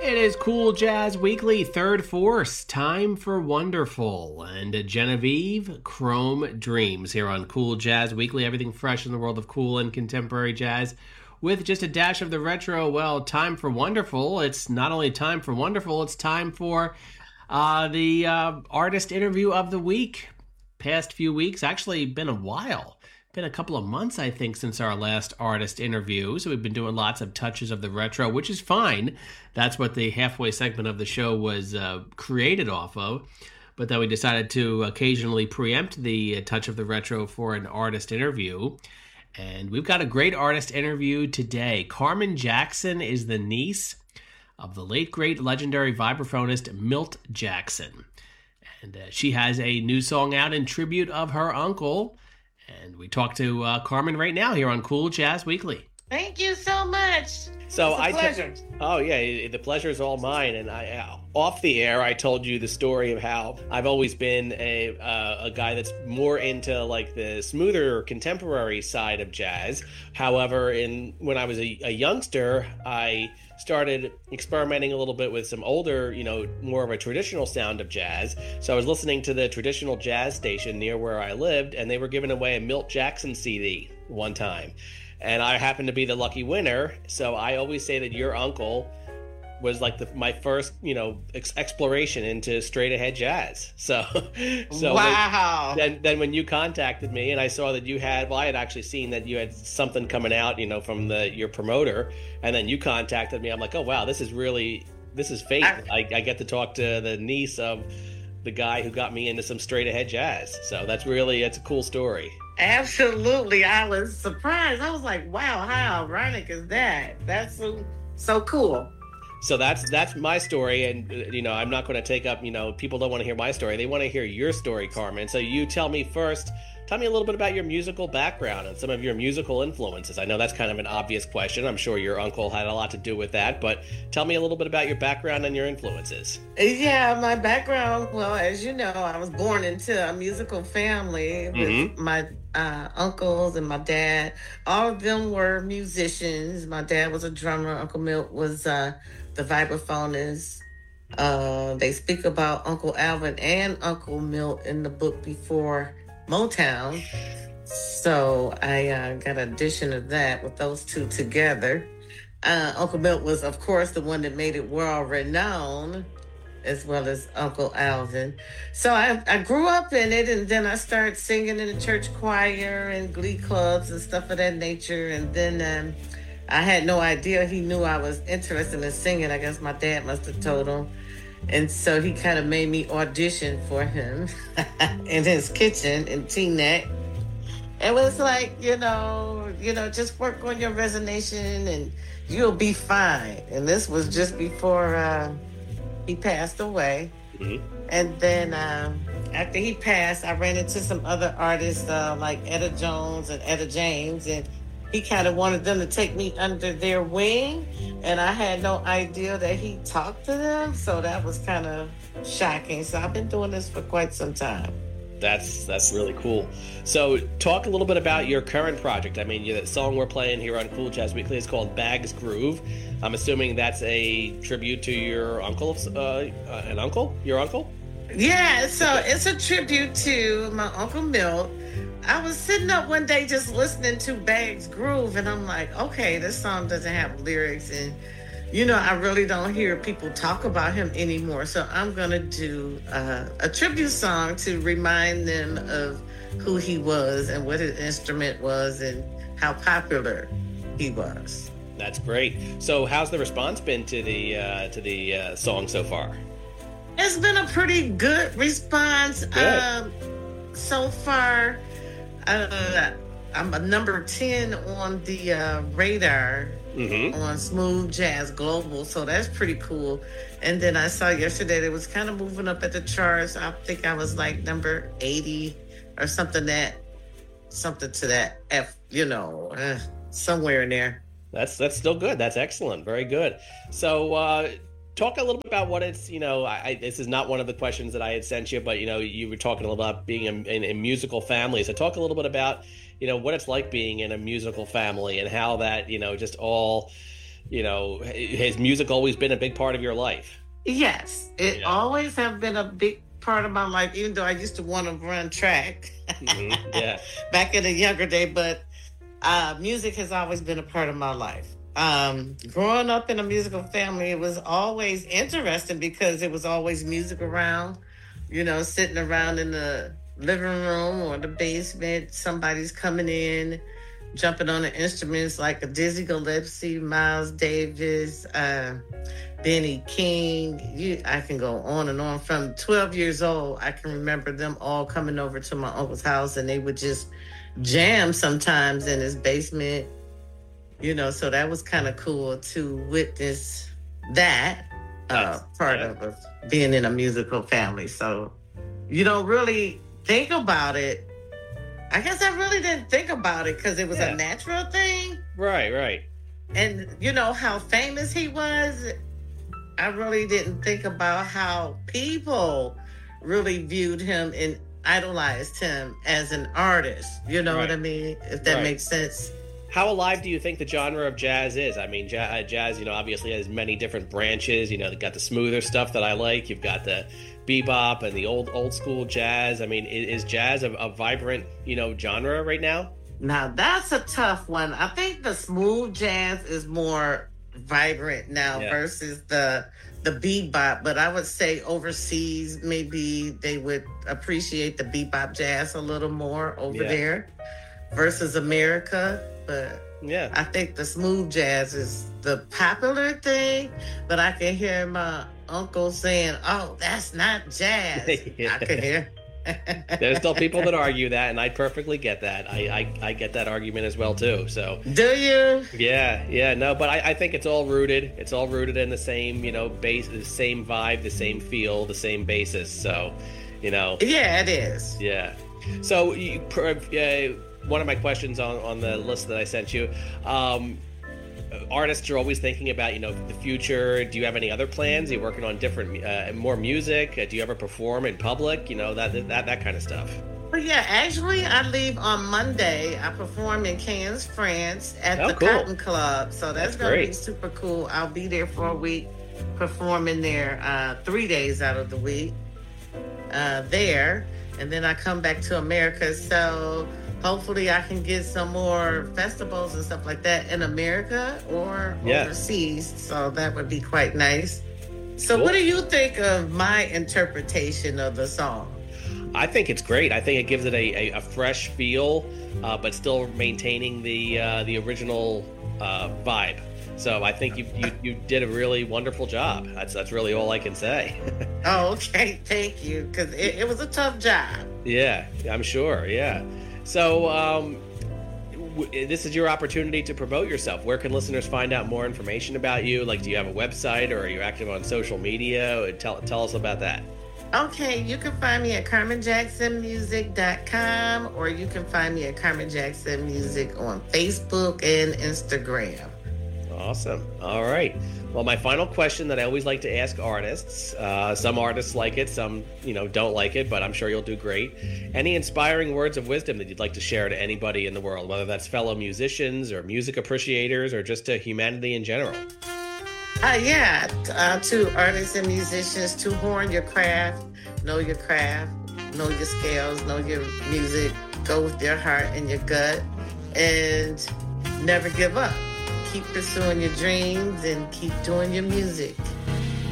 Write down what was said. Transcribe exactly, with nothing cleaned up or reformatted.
It is Cool Jazz Weekly, Third Force, Time for Wonderful, and Genevieve, Chrome Dreams here on Cool Jazz Weekly. Everything fresh in the world of cool and contemporary jazz with just a dash of the retro. Well, time for wonderful. It's not only time for wonderful, it's time for uh, the uh, artist interview of the week. Past few weeks, actually been a while. Been a couple of months, I think, since our last artist interview. So we've been doing lots of touches of the retro, which is fine. That's what the halfway segment of the show was uh, created off of. But then we decided to occasionally preempt the uh, touch of the retro for an artist interview. And we've got a great artist interview today. Carmen Jackson is the niece of the late, great, legendary vibraphonist Milt Jackson. And uh, she has a new song out in tribute of her uncle. And we talk to uh, Carmen right now here on Cool Jazz Weekly. Thank you so much. So it's a I pleasure. T- oh yeah, the pleasure is all mine. And I, uh, off the air, I told you the story of how I've always been a uh, a guy that's more into like the smoother contemporary side of jazz. However, in when I was a, a youngster, I started experimenting a little bit with some older, you know, more of a traditional sound of jazz. So I was listening to the traditional jazz station near where I lived, and they were giving away a Milt Jackson C D one time. And I happened to be the lucky winner. So I always say that your uncle was like the, my first, you know, ex- exploration into straight ahead jazz. So, so wow. Then, then when you contacted me and I saw that you had, well, I had actually seen that you had something coming out, you know, from the your promoter, and then you contacted me. I'm like, oh wow, this is really, this is fate. I, I, I get to talk to the niece of the guy who got me into some straight ahead jazz. So that's really, it's a cool story. Absolutely. I was surprised. I was like, wow, how ironic is that? That's so, so cool. So that's that's my story, and you know I'm not going to take up. You know, people don't want to hear my story; they want to hear your story, Carmen. So you tell me first. Tell me a little bit about your musical background and some of your musical influences. I know that's kind of an obvious question. I'm sure your uncle had a lot to do with that, but tell me a little bit about your background and your influences. Yeah, my background. Well, as you know, I was born into a musical family with mm-hmm. my uh, uncles and my dad. All of them were musicians. My dad was a drummer. Uncle Milt was uh, the vibraphonist. Uh, they speak about Uncle Alvin and Uncle Milt in the book before Motown. So I uh, got an addition of that with those two together. Uh, Uncle Milt was, of course, the one that made it world renowned, as well as Uncle Alvin. So I, I grew up in it, and then I started singing in the church choir and glee clubs and stuff of that nature. And then um, I had no idea he knew I was interested in singing. I guess my dad must have told him. And so he kind of made me audition for him in his kitchen in Teaneck. It was like, you know, you know, just work on your resignation and you'll be fine. And this was just before uh, he passed away. Mm-hmm. And then uh, after he passed, I ran into some other artists uh, like Etta Jones and Etta James, and he kind of wanted them to take me under their wing, and I had no idea that he talked to them, so that was kind of shocking. So I've been doing this for quite some time. That's that's really cool. So talk a little bit about your current project. I mean, the song we're playing here on Cool Jazz Weekly is called Bags Groove. I'm assuming that's a tribute to your uncle, uh, uh, an uncle? Your uncle? Yeah, so it's a tribute to my Uncle Milt. I was sitting up one day just listening to Bags Groove, and I'm like, okay, this song doesn't have lyrics, and you know, I really don't hear people talk about him anymore. So I'm going to do uh, a tribute song to remind them of who he was and what his instrument was and how popular he was. That's great. So how's the response been to the uh, to the uh, song so far? It's been a pretty good response. Good. Um, so far, uh, I'm a number ten on the uh, radar. Mm-hmm. On Smooth Jazz Global, so that's pretty cool. And then I saw yesterday that it was kind of moving up at the charts. I think I was like number eighty or something that, something to that F, you know, uh, somewhere in there. That's that's still good. That's excellent. Very good. So uh, talk a little bit about what it's, you know, I, I, this is not one of the questions that I had sent you, but, you know, you were talking a little about being in, in, in musical families. So talk a little bit about, you know, what it's like being in a musical family and how that, you know, just all you know, has music always been a big part of your life? Yes, it Yeah. always have been a big part of my life, even though I used to want to run track Mm-hmm. Yeah. back in the younger day. But uh, music has always been a part of my life. Um, growing up in a musical family, it was always interesting because it was always music around, you know, sitting around in the living room or the basement. Somebody's coming in, jumping on the instruments like a Dizzy Gillespie, Miles Davis, uh, Benny King. You, I can go on and on. From twelve years old, I can remember them all coming over to my uncle's house, and they would just jam sometimes in his basement. You know, so that was kind of cool to witness that uh, part yeah. of us being in a musical family. So you don't really think about it. I guess I really didn't think about it because it was Yeah. a natural thing. Right, right. And you know how famous he was. I really didn't think about how people really viewed him and idolized him as an artist. You know Right. what I mean? If that Right. makes sense. How alive do you think the genre of jazz is? I mean, ja- jazz, you know, obviously has many different branches. You know, they've got the smoother stuff that I like. You've got the bebop and the old old school jazz. I mean, i- is jazz a, a vibrant, you know, genre right now? Now that's a tough one. I think the smooth jazz is more vibrant now Yeah. versus the the bebop. But I would say overseas, maybe they would appreciate the bebop jazz a little more over Yeah. there versus America. But Yeah. I think the smooth jazz is the popular thing. But I can hear my uncle saying, "Oh, that's not jazz." Yeah. I can hear. There's still people that argue that, and I perfectly get that. I, I, I get that argument as well too. So Do you? yeah, yeah, no, but I, I think it's all rooted. It's all rooted in the same, you know, base, the same vibe, the same feel, the same basis. So, you know, Yeah, it is. yeah. So you, uh, one of my questions on, on the list that I sent you, um, artists are always thinking about, you know, the future. Do you have any other plans? Are you working on different, uh, more music? Uh, do you ever perform in public? You know, that that that kind of stuff. But yeah, actually, I leave on Monday. I perform in Cannes, France at Oh, the cool. Cotton Club. So that's, That's going to be great. super cool. I'll be there for a week, performing there uh, three days out of the week uh, there. And then I come back to America. So hopefully I can get some more festivals and stuff like that in America or Yeah. overseas. So that would be quite nice. So Cool. what do you think of my interpretation of the song? I think it's great. I think it gives it a, a, a fresh feel, uh, but still maintaining the uh, the original uh, vibe. So I think you, you you did a really wonderful job. That's that's really all I can say. Oh, okay. Thank you. Because it, it was a tough job. Yeah, I'm sure. Yeah. So um, w- this is your opportunity to promote yourself. Where can listeners find out more information about you? Like, do you have a website or are you active on social media? Tell tell us about that. Okay, you can find me at carmen jackson music dot com or you can find me at Carmen Jackson Music on Facebook and Instagram. Awesome. All right. Well, my final question that I always like to ask artists, uh, some artists like it, some, you know, don't like it, but I'm sure you'll do great. Any inspiring words of wisdom that you'd like to share to anybody in the world, whether that's fellow musicians or music appreciators or just to humanity in general? Uh, yeah, uh, to artists and musicians, to horn your craft, know your craft, know your scales, know your music, go with your heart and your gut, and never give up. Keep pursuing your dreams and keep doing your music.